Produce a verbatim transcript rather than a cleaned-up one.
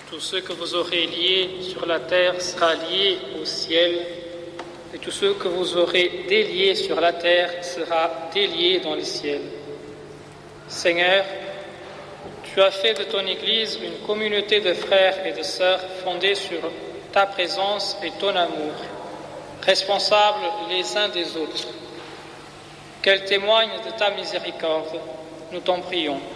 Tout ce que vous aurez lié sur la terre sera lié au ciel, et tout ce que vous aurez délié sur la terre sera délié dans le ciel. Seigneur, tu as fait de ton Église une communauté de frères et de sœurs fondée sur ta présence et ton amour, responsables les uns des autres. Qu'elle témoigne de ta miséricorde, nous t'en prions.